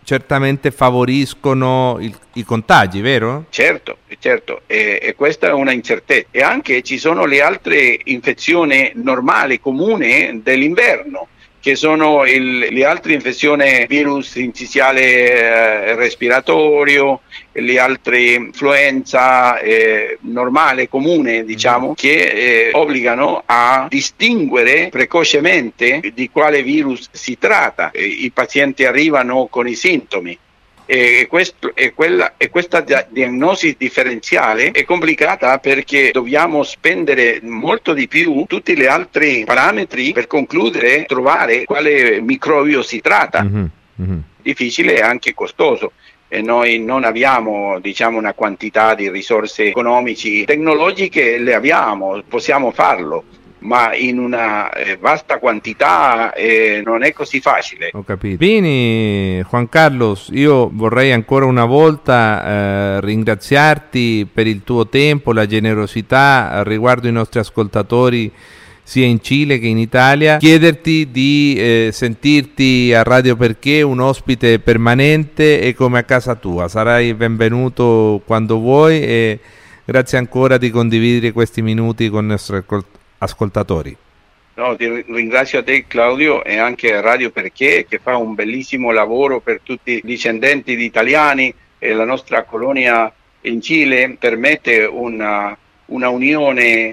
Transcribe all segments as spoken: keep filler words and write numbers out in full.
certamente favoriscono il, i contagi, vero? Certo, certo, e, e questa è una incertezza. E anche ci sono le altre infezioni normali, comuni dell'inverno, che sono il, le altre infezioni virus incisionale eh, respiratorio, le altre influenza eh, normale, comune, diciamo, che eh, obbligano a distinguere precocemente di quale virus si tratta. E i pazienti arrivano con i sintomi. E, questo, e, quella, e questa diagnosi differenziale è complicata perché dobbiamo spendere molto di più tutti gli altri parametri per concludere, trovare quale microbio si tratta. Mm-hmm. Mm-hmm. Difficile e anche costoso. E noi non abbiamo, diciamo, una quantità di risorse economiche, tecnologiche le abbiamo, possiamo farlo, ma in una eh, vasta quantità eh, non è così facile. Ho capito. Bene, Juan Carlos, io vorrei ancora una volta eh, ringraziarti per il tuo tempo, la generosità riguardo i nostri ascoltatori sia in Cile che in Italia, chiederti di eh, sentirti a Radio Perché un ospite permanente e come a casa tua. Sarai benvenuto quando vuoi e grazie ancora di condividere questi minuti con i nostri ascoltatori. ascoltatori. No, ti ringrazio a te, Claudio, e anche a Radio Perché, che fa un bellissimo lavoro per tutti i discendenti di italiani, e la nostra colonia in Cile permette una, una unione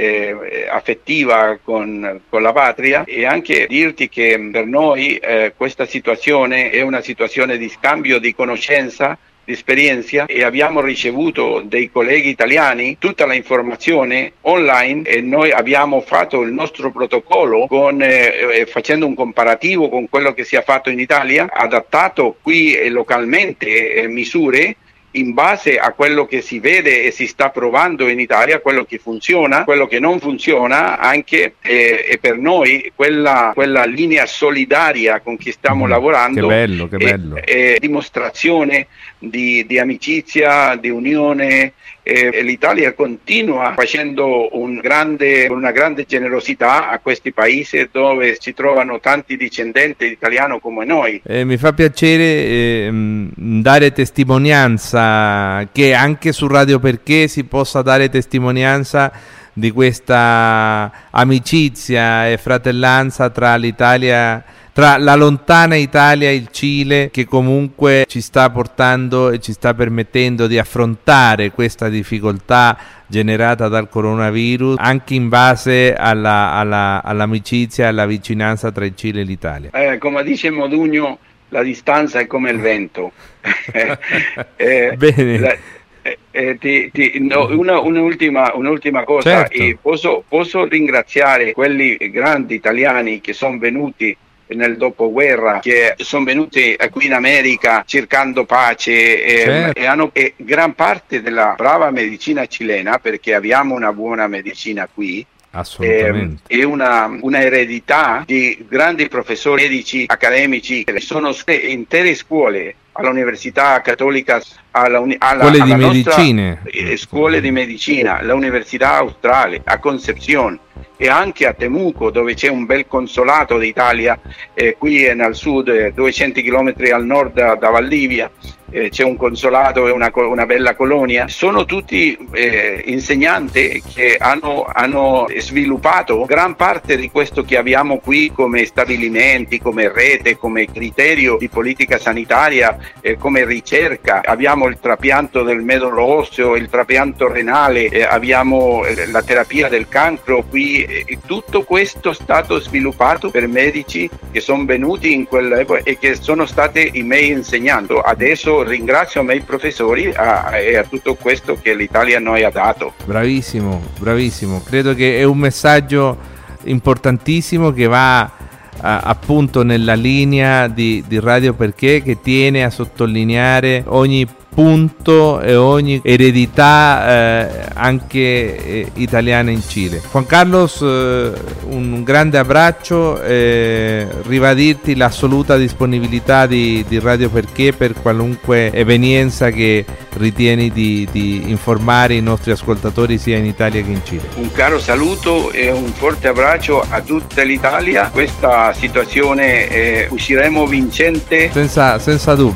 eh, affettiva con, con la patria, e anche dirti che per noi eh, questa situazione è una situazione di scambio di conoscenza, di esperienza, e abbiamo ricevuto dei colleghi italiani tutta la informazione online e noi abbiamo fatto il nostro protocollo con, eh, facendo un comparativo con quello che si è fatto in Italia, adattato qui eh, localmente eh, misure in base a quello che si vede e si sta provando in Italia, quello che funziona, quello che non funziona, anche eh, e per noi quella, quella linea solidaria con cui stiamo mm, lavorando che bello, che bello. È, è dimostrazione di, di amicizia, di unione, eh, e l'Italia continua facendo un grande, una grande generosità a questi paesi dove si trovano tanti discendenti italiani come noi. Eh, mi fa piacere eh, dare testimonianza che anche su Radio Perché si possa dare testimonianza di questa amicizia e fratellanza tra l'Italia, tra la lontana Italia e il Cile, che comunque ci sta portando e ci sta permettendo di affrontare questa difficoltà generata dal coronavirus, anche in base alla, alla, all'amicizia e alla vicinanza tra il Cile e l'Italia. Eh, come dice Modugno, la distanza è come il vento. eh, Bene. La, Eh, ti, ti, no, una, un'ultima, un'ultima cosa, certo. eh, posso, posso ringraziare quelli grandi italiani che sono venuti nel dopoguerra, che sono venuti qui in America cercando pace eh, certo. e hanno e gran parte della brava medicina cilena, perché abbiamo una buona medicina qui. Assolutamente. E una, una eredità di grandi professori medici accademici, sono intere scuole all'Università Cattolica, alla, alla, scuole alla di nostra, medicina, eh, scuole di medicina, l'Università Australe, a Concepción e anche a Temuco, dove c'è un bel consolato d'Italia, eh, qui nel sud, eh, duecento chilometri al nord da, da Valdivia. Eh, c'è un consolato e una, una bella colonia. Sono tutti eh, insegnanti che hanno, hanno sviluppato gran parte di questo che abbiamo qui come stabilimenti, come rete, come criterio di politica sanitaria, eh, come ricerca. Abbiamo il trapianto del meduolo osseo, il trapianto renale, eh, abbiamo eh, la terapia del cancro qui, eh, tutto questo è stato sviluppato per medici che sono venuti in quell'epoca e che sono stati i miei insegnanti. Adesso ringrazio i miei professori a, e a tutto questo che l'Italia noi ha dato. Bravissimo, bravissimo. Credo che è un messaggio importantissimo che va a, appunto nella linea di, di Radio Perché, che tiene a sottolineare ogni punto e ogni eredità eh, anche eh, italiana in Cile. Juan Carlos, eh, un grande abbraccio, eh, ribadirti l'assoluta disponibilità di, di Radio Perché per qualunque evenienza che ritieni di, di informare i nostri ascoltatori sia in Italia che in Cile. Un caro saluto e un forte abbraccio a tutta l'Italia. Questa situazione eh, usciremo vincente senza, senza dubbio.